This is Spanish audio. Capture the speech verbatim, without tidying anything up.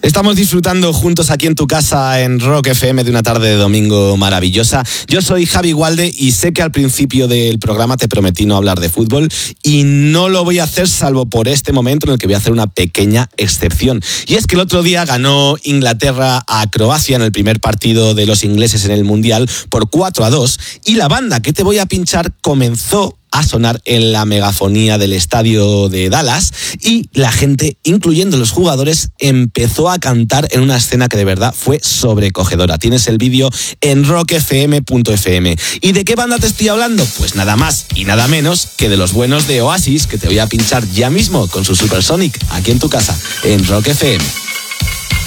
Estamos disfrutando juntos aquí en tu casa en Rock F M de una tarde de domingo maravillosa. Yo soy Javi Gualde y sé que al principio del programa te prometí no hablar de fútbol y no lo voy a hacer salvo por este momento en el que voy a hacer una pequeña excepción. Y es que el otro día ganó Inglaterra a Croacia en el primer partido de los ingleses en el Mundial por cuatro a dos y la banda que te voy a pinchar comenzó a sonar en la megafonía del estadio de Dallas y la gente, incluyendo los jugadores, empezó a cantar en una escena que de verdad fue sobrecogedora. Tienes el vídeo en rock f m punto f m. ¿Y de qué banda te estoy hablando? Pues nada más y nada menos que de los buenos de Oasis, que te voy a pinchar ya mismo con su Supersonic aquí en tu casa, en Rock F M.